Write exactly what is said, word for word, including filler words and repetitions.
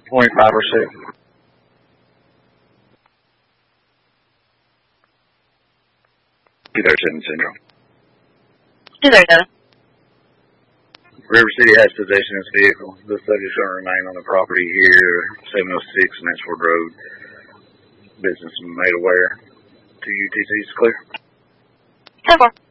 twenty-five percent. two thirty-seven Central. two thirty-seven. River City has possession of this vehicle. The subject shall remain on the property here, seven oh six Mansford Road. Business made aware. To U T C is clear. ten four.